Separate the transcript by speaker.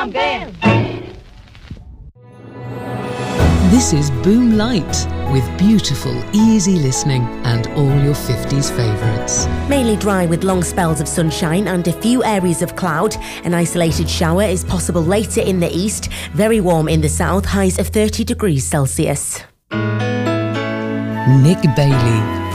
Speaker 1: game.
Speaker 2: This is Boom Light, with beautiful, easy listening and all your 50s favourites.
Speaker 3: Mainly dry with long spells of sunshine and a few areas of cloud. An isolated shower is possible later in the east. Very warm in the south, highs of 30 degrees Celsius.
Speaker 2: Nick Bailey.